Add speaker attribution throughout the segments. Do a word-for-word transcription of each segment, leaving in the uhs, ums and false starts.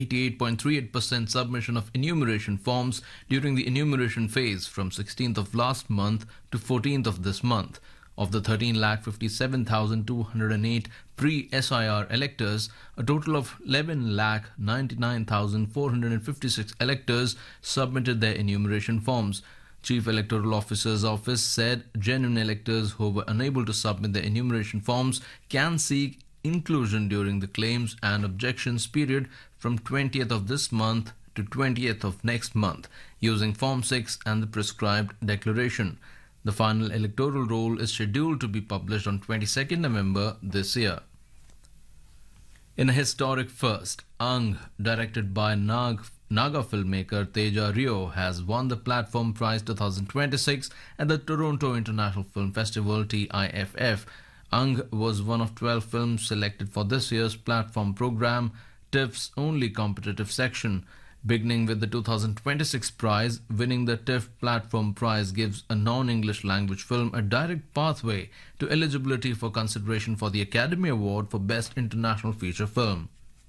Speaker 1: eighty-eight point three eight percent submission of enumeration forms during the enumeration phase from sixteenth of last month to fourteenth of this month. Of the thirteen lakh fifty-seven thousand two hundred eight pre-S I R electors, a total of eleven lakh ninety-nine thousand four hundred fifty-six electors submitted their enumeration forms. Chief Electoral Officer's office said genuine electors who were unable to submit their enumeration forms can seek inclusion during the claims and objections period from twentieth of this month to twentieth of next month using Form six and the prescribed declaration. The final electoral roll is scheduled to be published on twenty-second November this year. In a historic first, Ang, directed by Nag, Naga filmmaker Teja Rio, has won the Platform Prize twenty twenty-six at the Toronto International Film Festival T I F F. Ang was one of twelve films selected for this year's platform program, TIFF's only competitive section. Beginning with the two thousand twenty-six prize, winning the TIFF Platform Prize gives a non-English language film a direct pathway to eligibility for consideration for the Academy Award for Best International Feature Film.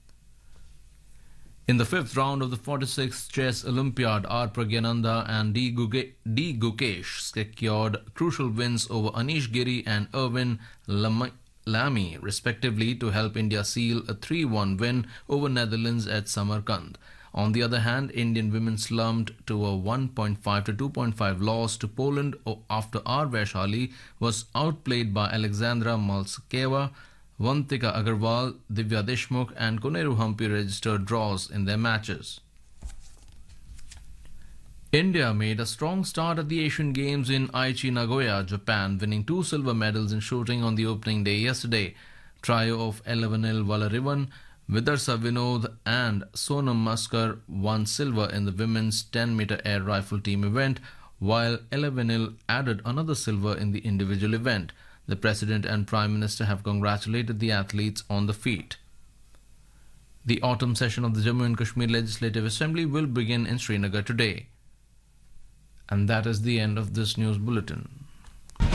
Speaker 1: In the fifth round of the forty-sixth Chess Olympiad, R. Pragyananda and D. Guge- D. Gukesh secured crucial wins over Anish Giri and Erwin Lam- Lamy, respectively, to help India seal a three one win over Netherlands at Samarkand. On the other hand, Indian women slumped to a one point five to two point five loss to Poland after R. Vaishali was outplayed by Alexandra Malskeva. Vantika Agarwal, Divya Deshmukh and Koneru Hampi registered draws in their matches. India made a strong start at the Asian Games in Aichi, Nagoya, Japan, winning two silver medals in shooting on the opening day yesterday. Trio of Elevenil Valarivan, Vidarsa Vinod and Sonam Maskar won silver in the women's ten meter air rifle team event, while Elevenil added another silver in the individual event. The President and Prime Minister have congratulated the athletes on the feat. The autumn session of the Jammu and Kashmir Legislative Assembly will begin in Srinagar today. And that is the end of this news bulletin.